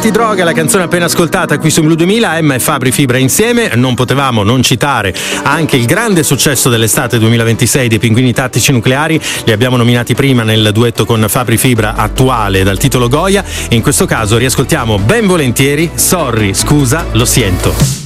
Antidroga, la canzone appena ascoltata qui su Blu 2000, Emma e Fabri Fibra insieme. Non potevamo non citare anche il grande successo dell'estate 2026 dei Pinguini Tattici Nucleari. Li abbiamo nominati prima nel duetto con Fabri Fibra attuale dal titolo Goya, e in questo caso riascoltiamo ben volentieri Sorry, scusa, lo siento.